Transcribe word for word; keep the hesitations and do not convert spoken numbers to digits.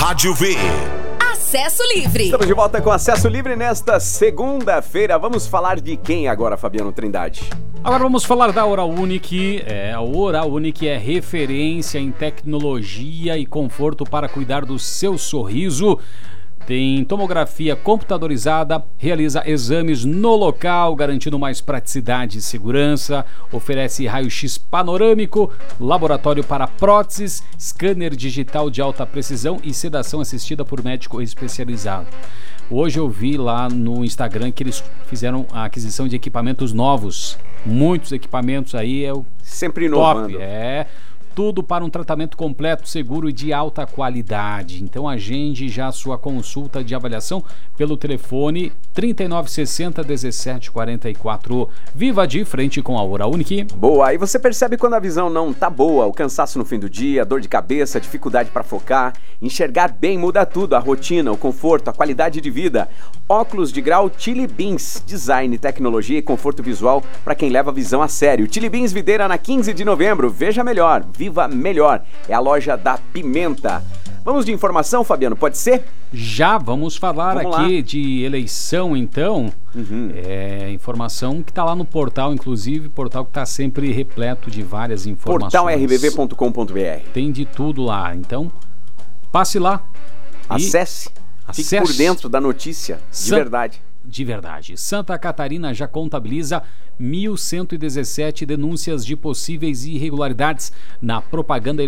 Rádio V. Acesso Livre. Estamos de volta com Acesso Livre nesta segunda-feira. Vamos falar de quem agora, Fabiano Trindade? Agora vamos falar da Oral Unique. É, a Oral Unique é referência em tecnologia e conforto para cuidar do seu sorriso. Tem tomografia computadorizada, realiza exames no local, garantindo mais praticidade e segurança, oferece raio-x panorâmico, laboratório para próteses, scanner digital de alta precisão e sedação assistida por médico especializado. Hoje eu vi lá no Instagram que eles fizeram a aquisição de equipamentos novos, muitos equipamentos aí, é o sempre inovando. Top, é... Tudo para um tratamento completo, seguro e de alta qualidade. Então agende já a sua consulta de avaliação pelo telefone trinta e nove sessenta, dezessete quarenta e quatro. Viva de frente com a Oral Unique. Boa, e você percebe quando a visão não tá boa, o cansaço no fim do dia, dor de cabeça, dificuldade para focar. Enxergar bem muda tudo, a rotina, o conforto, a qualidade de vida. Óculos de grau Chili Beans, design, tecnologia e conforto visual para quem leva a visão a sério. Chili Beans Videira na quinze de novembro, veja melhor. Viva melhor, é a loja da Pimenta. Vamos de informação, Fabiano, pode ser? Já vamos falar vamos aqui lá. de eleição, então. Uhum. É informação que está lá no portal, inclusive, portal que está sempre repleto de várias informações. portal r b v ponto com ponto b r. Tem de tudo lá, então passe lá. Acesse, acesse. Fique por dentro da notícia, de San... verdade. De verdade. Santa Catarina já contabiliza mil cento e dezessete denúncias de possíveis irregularidades na propaganda